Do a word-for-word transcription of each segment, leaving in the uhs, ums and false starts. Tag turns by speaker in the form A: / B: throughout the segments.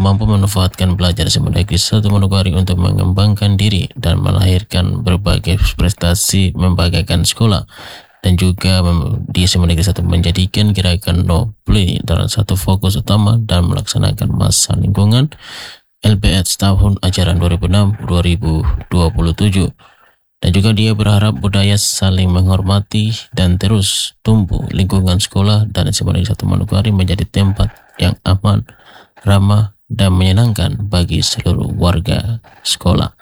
A: mampu memanfaatkan belajar sebagai satu Manokwari untuk mengembangkan diri dan melahirkan berbagai prestasi membanggakan sekolah, dan juga di S M A Negeri satu menjadikan gerakan No Bully dalam satu fokus utama dan melaksanakan masa lingkungan L P S tahun ajaran dua ribu enam dua ribu dua puluh tujuh. Dan juga dia berharap budaya saling menghormati dan terus tumbuh lingkungan sekolah dan S M A Negeri satu Manokwari menjadi tempat yang aman, ramah, dan menyenangkan bagi seluruh warga sekolah.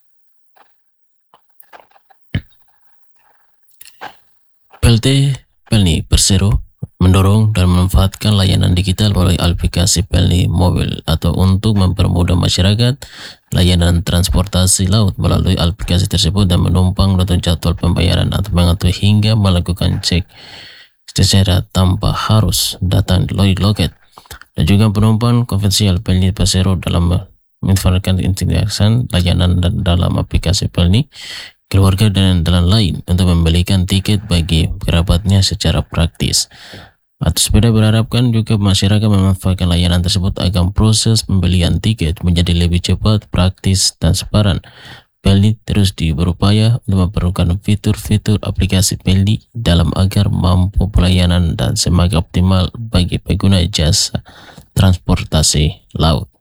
A: P L T Pelni Persero mendorong dan memanfaatkan layanan digital melalui aplikasi Pelni Mobil atau untuk mempermudah masyarakat layanan transportasi laut melalui aplikasi tersebut, dan menumpang menentukan jadwal pembayaran atau mengatur hingga melakukan cek secara tanpa harus datang di loket. Dan juga penumpang konvensional Pelni Persero dalam menginformasikan integrasi layanan dan dalam aplikasi Pelni keluarga dan jalan lain untuk membelikan tiket bagi kerabatnya secara praktis. Atau sepeda berharapkan juga masyarakat memanfaatkan layanan tersebut agar proses pembelian tiket menjadi lebih cepat, praktis, dan separan. Pelni terus berupaya untuk memperlukan fitur-fitur aplikasi Pelni dalam agar mampu pelayanan dan semakin optimal bagi pengguna jasa transportasi laut.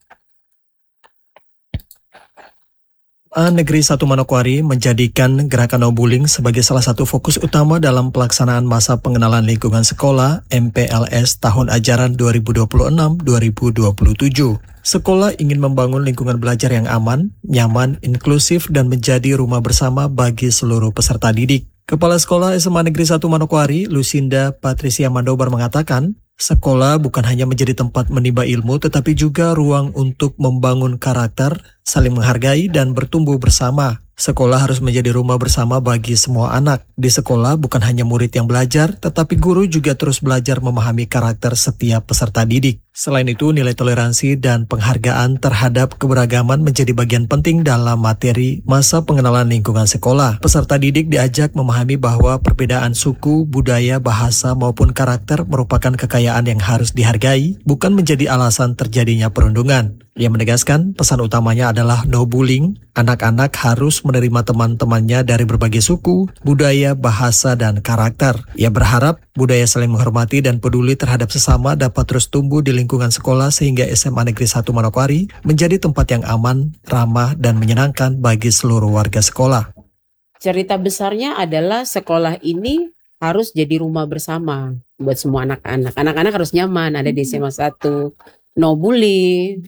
B: S M A Negeri satu Manokwari menjadikan gerakan no bullying sebagai salah satu fokus utama dalam pelaksanaan masa pengenalan lingkungan sekolah M P L S tahun ajaran dua ribu dua puluh enam dua ribu dua puluh tujuh. Sekolah ingin membangun lingkungan belajar yang aman, nyaman, inklusif, dan menjadi rumah bersama bagi seluruh peserta didik. Kepala Sekolah S M A Negeri satu Manokwari, Lucinda Patricia Mandobar mengatakan, sekolah bukan hanya menjadi tempat menimba ilmu, tetapi juga ruang untuk membangun karakter, saling menghargai, dan bertumbuh bersama. Sekolah harus menjadi rumah bersama bagi semua anak. Di sekolah bukan hanya murid yang belajar, tetapi guru juga terus belajar memahami karakter setiap peserta didik. Selain itu, nilai toleransi dan penghargaan terhadap keberagaman menjadi bagian penting dalam materi masa pengenalan lingkungan sekolah. Peserta didik diajak memahami bahwa perbedaan suku, budaya, bahasa, maupun karakter merupakan kekayaan yang harus dihargai, bukan menjadi alasan terjadinya perundungan. Ia menegaskan pesan utamanya adalah no bullying. Anak-anak harus menerima teman-temannya dari berbagai suku, budaya, bahasa, dan karakter. Ia berharap budaya saling menghormati dan peduli terhadap sesama dapat terus tumbuh di lingkungan sekolah sehingga S M A Negeri satu Manokwari menjadi tempat yang aman, ramah, dan menyenangkan bagi seluruh warga sekolah.
C: Cerita besarnya adalah sekolah ini harus jadi rumah bersama buat semua anak-anak. Anak-anak harus nyaman ada di S M A satu. No bully.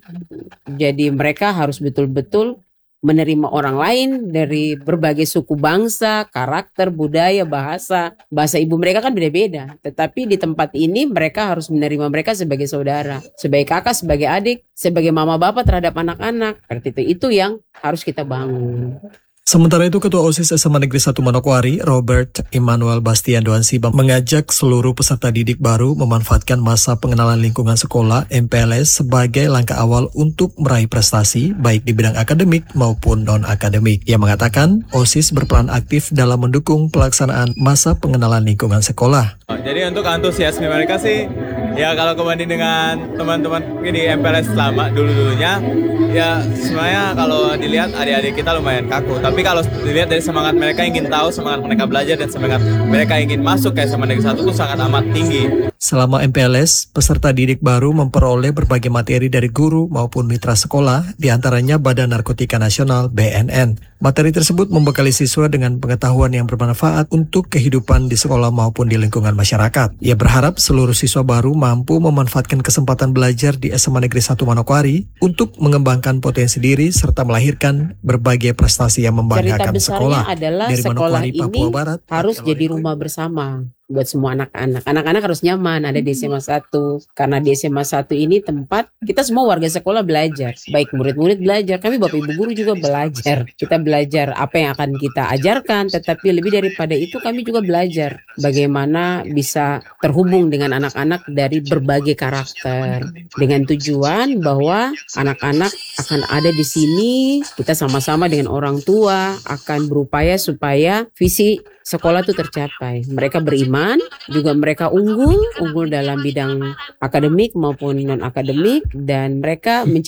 C: Jadi mereka harus betul-betul menerima orang lain dari berbagai suku bangsa, karakter, budaya, bahasa. Bahasa ibu mereka kan beda-beda. Tetapi di tempat ini mereka harus menerima mereka sebagai saudara, sebagai kakak, sebagai adik, sebagai mama bapak terhadap anak-anak. Seperti itu. Itu yang harus kita bangun.
B: Sementara itu, Ketua OSIS S M A Negeri satu Manokwari, Robert Emmanuel Bastian Doansiba, mengajak seluruh peserta didik baru memanfaatkan masa pengenalan lingkungan sekolah M P L S sebagai langkah awal untuk meraih prestasi baik di bidang akademik maupun non-akademik. Ia mengatakan OSIS berperan aktif dalam mendukung pelaksanaan masa pengenalan lingkungan sekolah.
D: Jadi untuk antusiasme mereka sih, ya kalau kebanding dengan teman-teman di M P L S selama dulu-dulunya, ya sebenarnya kalau dilihat adik-adik kita lumayan kaku. Tapi kalau dilihat dari semangat mereka ingin tahu, semangat mereka belajar, dan semangat mereka ingin masuk ke S M A Negeri satu itu sangat amat tinggi.
B: Selama M P L S, peserta didik baru memperoleh berbagai materi dari guru maupun mitra sekolah, diantaranya Badan Narkotika Nasional B N N. Materi tersebut membekali siswa dengan pengetahuan yang bermanfaat untuk kehidupan di sekolah maupun di lingkungan masyarakat. Ia berharap seluruh siswa baru mampu memanfaatkan kesempatan belajar di S M A Negeri satu Manokwari untuk mengembangkan potensi diri serta melahirkan berbagai prestasi yang membanggakan sekolah.
C: Adalah
B: dari
C: sekolah
B: Manokwari,
C: ini
B: Papua Barat,
C: harus jadi rumah bersama buat semua anak-anak. Anak-anak harus nyaman ada di S M A satu. Karena di S M A satu ini tempat kita semua warga sekolah belajar. Baik murid-murid belajar, kami Bapak Ibu Guru juga belajar. Kita belajar apa yang akan kita ajarkan, tetapi lebih daripada itu kami juga belajar bagaimana bisa terhubung dengan anak-anak dari berbagai karakter. Dengan tujuan bahwa anak-anak akan ada di sini, kita sama-sama dengan orang tua akan berupaya supaya visi sekolah itu tercapai. Mereka beriman, juga mereka unggul, unggul dalam bidang akademik maupun non-akademik, dan mereka